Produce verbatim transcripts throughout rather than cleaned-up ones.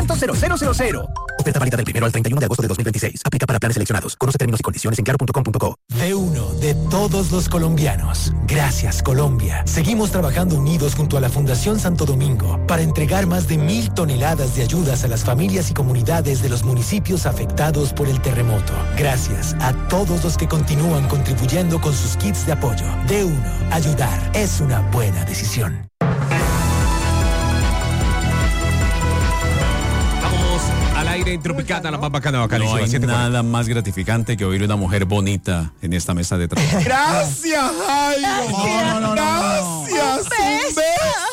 punto cero cero cero cero. Oferta válida del primero al treinta y uno de agosto de dos mil veintiséis. Aplica para planes seleccionados. Conoce términos y condiciones en claro punto com punto co. De uno de todos los colombianos. Gracias, Colombia. Seguimos trabajando unidos junto a la Fundación Santo Domingo para entregar más de mil toneladas de ayudas a las familias y comunidades de los municipios afectados por el terremoto. Gracias a todos los que continúan contribuyendo con sus kits de apoyo. De uno, ayudar es una buena decisión. Al aire en Tropicana, la más bacana, bacanísima. No hay nada más gratificante que oír una mujer bonita en esta mesa de trabajo. Gracias, Jairo. No, no, no, Gracias. Un beso.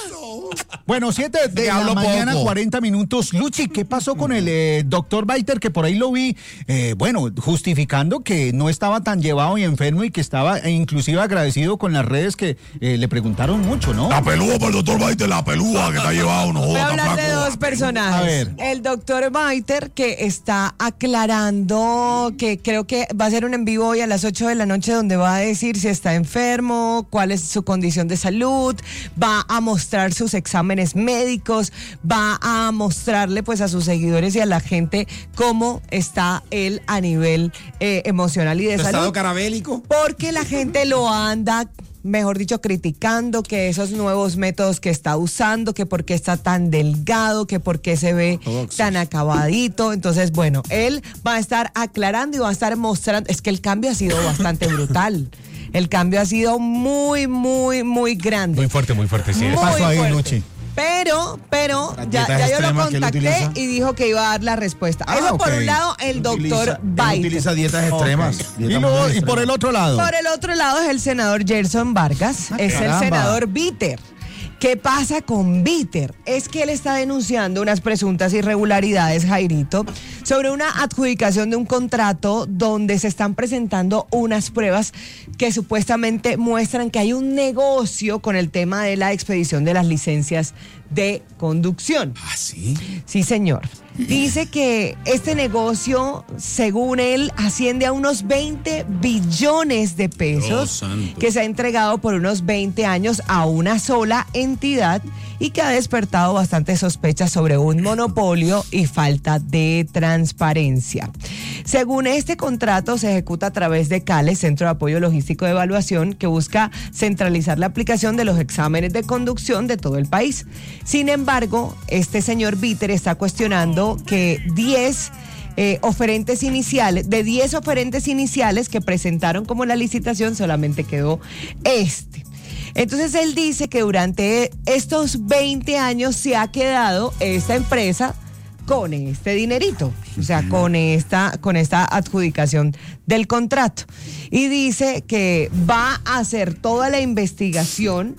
Bueno, siete de la mañana, poco. cuarenta minutos. Luchi, ¿qué pasó con el eh, doctor Baiter? Que por ahí lo vi, eh, bueno, justificando que no estaba tan llevado y enfermo y que estaba eh, inclusive agradecido con las redes que eh, le preguntaron mucho, ¿no? La pelúa para el doctor Baiter, la pelúa que está llevado, no Voy a joda, hablar de flaco. dos personajes. A ver. El doctor Baiter, que está aclarando que creo que va a ser un en vivo hoy a las ocho de la noche donde va a decir si está enfermo, cuál es su condición de salud, va a mostrar sus exámenes médicos, va a mostrarle pues a sus seguidores y a la gente cómo está él a nivel eh, emocional y de salud. ¿Estado carabélico? Porque la gente lo anda, mejor dicho, criticando que esos nuevos métodos que está usando, que por qué está tan delgado, que por qué se ve Ortodoxos. tan acabadito. Entonces, bueno, él va a estar aclarando y va a estar mostrando, es que el cambio ha sido bastante brutal. El cambio ha sido muy, muy, muy grande. Muy fuerte, muy fuerte, sí. Muy ¿Qué pasó ahí, fuerte. Luchi? Pero, pero, ya, ya yo lo contacté y dijo que iba a dar la respuesta. Ah, Eso okay. por un lado, el doctor Baiter. Utiliza dietas extremas. Okay. Dietas Y, luego, y extremas. por el otro lado. Por el otro lado es el senador Gerson Vargas, Ah, es caramba. el senador Bitter. ¿Qué pasa con Bitter? Es que él está denunciando unas presuntas irregularidades, Jairito, sobre una adjudicación de un contrato donde se están presentando unas pruebas que supuestamente muestran que hay un negocio con el tema de la expedición de las licencias de conducción. ¿Ah, sí? Sí, señor. Dice que este negocio, según él, asciende a unos veinte billones de pesos Dios santo. que se ha entregado por unos veinte años a una sola entidad y que ha despertado bastantes sospechas sobre un monopolio y falta de transparencia. Según este contrato, se ejecuta a través de CALE, Centro de Apoyo Logístico de Evaluación, que busca centralizar la aplicación de los exámenes de conducción de todo el país. Sin embargo, este señor Bitter está cuestionando que diez eh, oferentes iniciales, de diez oferentes iniciales que presentaron como la licitación, solamente quedó este. Entonces él dice que durante estos veinte años se ha quedado esta empresa con este dinerito, o sea, con esta, con esta adjudicación del contrato. Y dice que va a hacer toda la investigación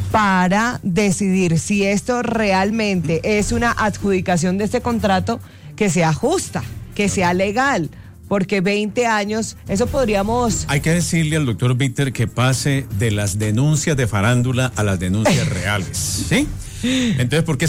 para decidir si esto realmente es una adjudicación de este contrato que sea justa, que sea legal, porque veinte años, eso podríamos... Hay que decirle al doctor Bitter que pase de las denuncias de farándula a las denuncias reales, ¿sí? Entonces, ¿por qué